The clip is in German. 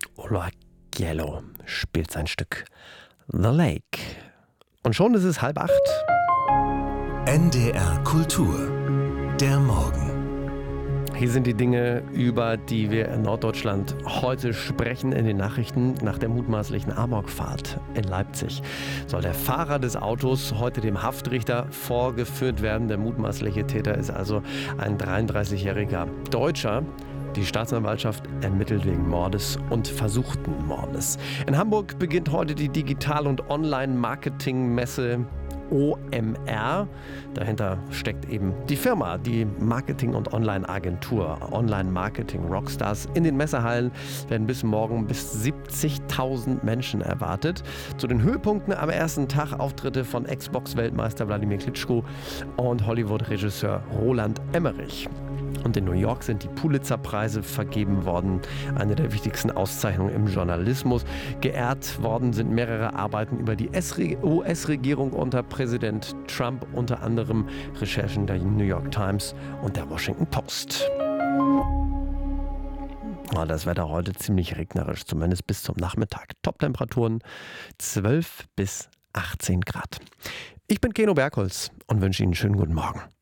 Ola Giello spielt sein Stück The Lake. Und schon ist es 7:30. NDR Kultur. Der Morgen. Hier sind die Dinge, über die wir in Norddeutschland heute sprechen in den Nachrichten. Nach der mutmaßlichen Amokfahrt in Leipzig soll der Fahrer des Autos heute dem Haftrichter vorgeführt werden. Der mutmaßliche Täter ist also ein 33-jähriger Deutscher. Die Staatsanwaltschaft ermittelt wegen Mordes und versuchten Mordes. In Hamburg beginnt heute die Digital- und Online-Marketing-Messe OMR. Dahinter steckt eben die Firma, die Marketing- und Online-Agentur, Online-Marketing-Rockstars. In den Messehallen werden bis morgen bis 70.000 Menschen erwartet. Zu den Höhepunkten am ersten Tag Auftritte von Xbox-Weltmeister Wladimir Klitschko und Hollywood-Regisseur Roland Emmerich. Und in New York sind die Pulitzer-Preise vergeben worden, eine der wichtigsten Auszeichnungen im Journalismus. Geehrt worden sind mehrere Arbeiten über die US-Regierung unter Präsident Trump, unter anderem Recherchen der New York Times und der Washington Post. Das Wetter heute ziemlich regnerisch, zumindest bis zum Nachmittag. Top-Temperaturen 12 bis 18 Grad. Ich bin Keno Bergholz und wünsche Ihnen einen schönen guten Morgen.